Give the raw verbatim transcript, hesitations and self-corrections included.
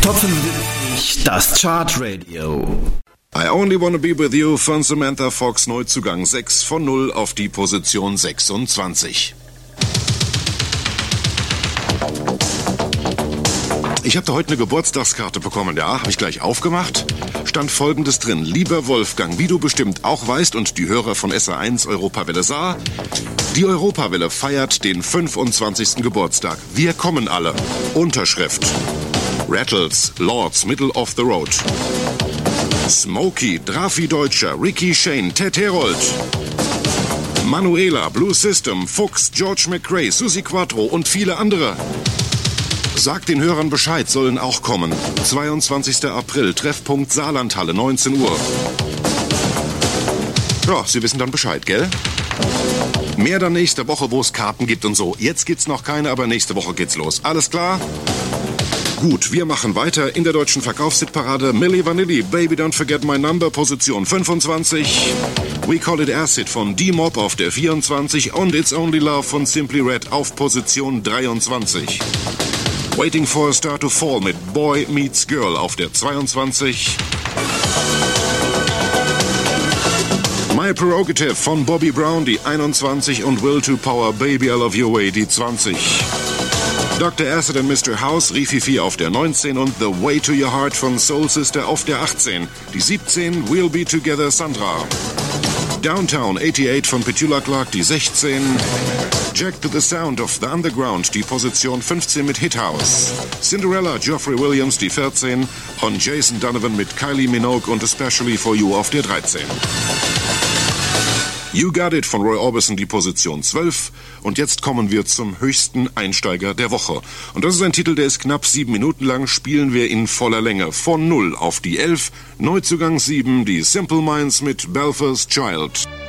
Top fünfundsiebzig, das Chartradio. I Only Wanna Be With You von Samantha Fox, Neuzugang sechs von null auf die Position sechsundzwanzig. Ich habe da heute eine Geburtstagskarte bekommen, ja, habe ich gleich aufgemacht. Stand Folgendes drin: Lieber Wolfgang, wie du bestimmt auch weißt und die Hörer von S R eins Europawelle sah, die Europawelle feiert den fünfundzwanzigsten Geburtstag. Wir kommen alle. Unterschrift: Rattles, Lords, Middle of the Road. Smokey, Drafi Deutscher, Ricky Shane, Ted Herold. Manuela, Blue System, Fuchs, George McRae, Susi Quattro und viele andere. Sagt den Hörern Bescheid, sollen auch kommen. zweiundzwanzigster April, Treffpunkt Saarlandhalle, neunzehn Uhr. Ja, Sie wissen dann Bescheid, gell? Mehr dann nächste Woche, wo es Karten gibt und so. Jetzt gibt's noch keine, aber nächste Woche geht's los. Alles klar? Gut, wir machen weiter in der deutschen Verkaufshitparade. Milli Vanilli, Baby Don't Forget My Number, Position fünfundzwanzig. We Call It Acid von D-Mob auf der vierundzwanzig und It's Only Love von Simply Red auf Position dreiundzwanzig. Waiting for a Star to Fall mit Boy Meets Girl auf der zweiundzwanzig. My Prerogative von Bobby Brown, die einundzwanzig, und Will to Power, Baby I Love Your Way, die zwanzig. Doktor Acid and Mister House, Rififi auf der neunzehn und The Way to Your Heart von Soul Sister auf der achtzehn. Die siebzehn, We'll Be Together, Sandra. Downtown achtundachtzig von Petula Clark, die sechzehn. Jack to the Sound of the Underground, die Position fünfzehn mit Hit House. Cinderella, Geoffrey Williams, die vierzehn. Und Jason Donovan mit Kylie Minogue und Especially for You auf der dreizehn. You Got It von Roy Orbison, die Position zwölf. Und jetzt kommen wir zum höchsten Einsteiger der Woche. Und das ist ein Titel, der ist knapp sieben Minuten lang, spielen wir in voller Länge. Von null auf die elf, Neuzugang sieben, die Simple Minds mit Belfast Child.